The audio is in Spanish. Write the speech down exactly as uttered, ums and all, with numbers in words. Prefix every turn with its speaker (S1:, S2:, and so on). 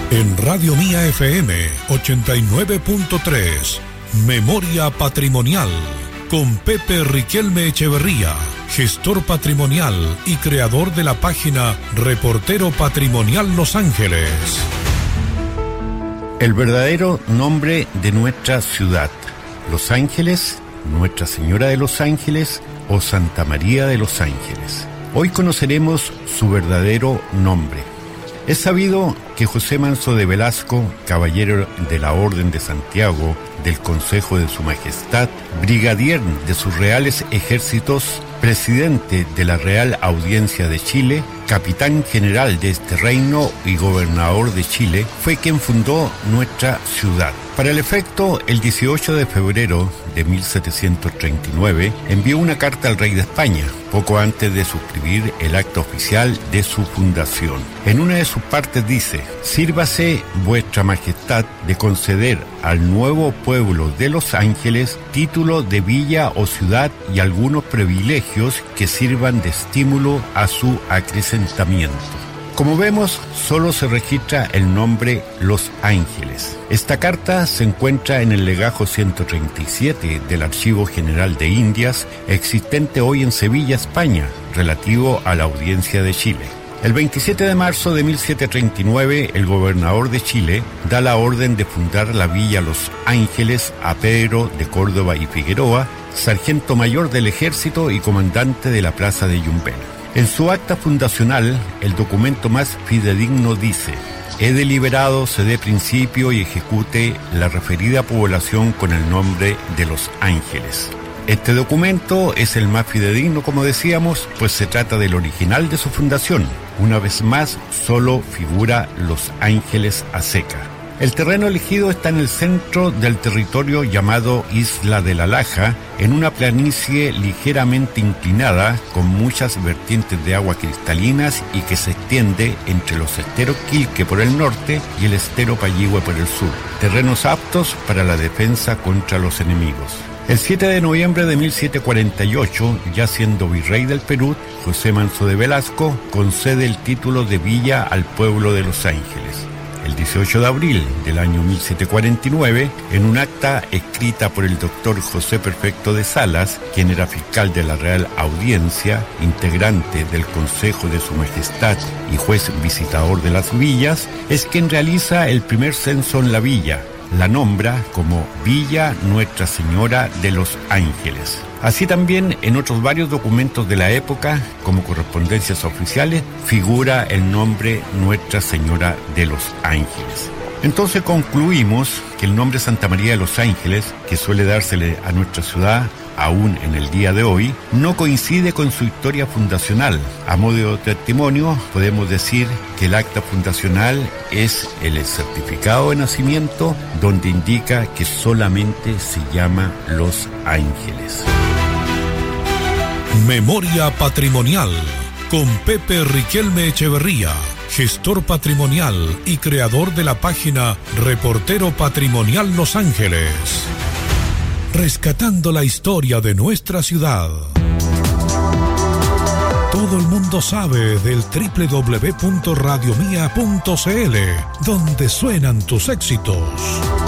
S1: En Radio Mía F M ochenta y nueve punto tres, Memoria Patrimonial, con Pepe Riquelme Echeverría, gestor patrimonial y creador de la página Reportero Patrimonial Los Ángeles.
S2: El verdadero nombre de nuestra ciudad: Los Ángeles, Nuestra Señora de los Ángeles o Santa María de los Ángeles. Hoy conoceremos su verdadero nombre. Es sabido que José Manso de Velasco, caballero de la Orden de Santiago, del Consejo de Su Majestad, brigadier de sus reales ejércitos, presidente de la Real Audiencia de Chile, capitán general de este reino y gobernador de Chile, fue quien fundó nuestra ciudad. Para el efecto, el dieciocho de febrero de mil setecientos treinta y nueve envió una carta al rey de España, poco antes de suscribir el acta oficial de su fundación. En una de sus partes dice: sírvase vuestra majestad de conceder al nuevo pueblo de Los Ángeles título de villa o ciudad y algunos privilegios que sirvan de estímulo a su acrecentamiento. Como vemos, solo se registra el nombre Los Ángeles. Esta carta se encuentra en el legajo ciento treinta y siete del Archivo General de Indias, existente hoy en Sevilla, España, relativo a la Audiencia de Chile. El veintisiete de marzo de mil setecientos treinta y nueve, el gobernador de Chile da la orden de fundar la Villa Los Ángeles a Pedro de Córdoba y Figueroa, sargento mayor del ejército y comandante de la plaza de Yumbel. En su acta fundacional, el documento más fidedigno dice: he deliberado se dé principio y ejecute la referida población con el nombre de Los Ángeles. Este documento es el más fidedigno, como decíamos, pues se trata del original de su fundación. Una vez más, solo figura Los Ángeles a seca. El terreno elegido está en el centro del territorio llamado Isla de la Laja, en una planicie ligeramente inclinada, con muchas vertientes de agua cristalinas y que se extiende entre los esteros Quilque por el norte y el estero Payihue por el sur. Terrenos aptos para la defensa contra los enemigos. El siete de noviembre de mil setecientos cuarenta y ocho, ya siendo virrey del Perú, José Manso de Velasco concede el título de villa al pueblo de Los Ángeles. El dieciocho de abril del año mil setecientos cuarenta y nueve, en un acta escrita por el doctor José Perfecto de Salas, quien era fiscal de la Real Audiencia, integrante del Consejo de Su Majestad y juez visitador de las villas, es quien realiza el primer censo en la villa. La nombra como Villa Nuestra Señora de los Ángeles. Así también en otros varios documentos de la época, como correspondencias oficiales, figura el nombre Nuestra Señora de los Ángeles. Entonces concluimos que el nombre Santa María de los Ángeles, que suele dársele a nuestra ciudad aún en el día de hoy, no coincide con su historia fundacional. A modo de testimonio, podemos decir que el acta fundacional es el certificado de nacimiento, donde indica que solamente se llama Los Ángeles.
S1: Memoria Patrimonial, con Pepe Riquelme Echeverría, gestor patrimonial y creador de la página Reportero Patrimonial Los Ángeles. Rescatando la historia de nuestra ciudad. Todo el mundo sabe del doble u doble u doble u punto radio mía punto c l, donde suenan tus éxitos.